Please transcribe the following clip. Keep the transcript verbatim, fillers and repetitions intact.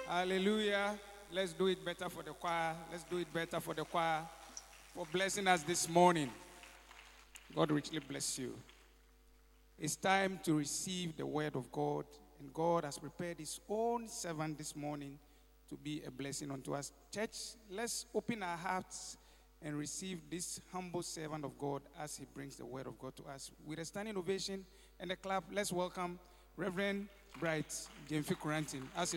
Hallelujah. Let's do it better for the choir. Let's do it better for the choir for blessing us this morning. God richly bless you. It's time to receive the word of God, and God has prepared his own servant this morning to be a blessing unto us. Church, let's open our hearts and receive this humble servant of God as he brings the word of God to us. With a standing ovation and a clap, let's welcome Reverend Bright Jemfi Kurantin as he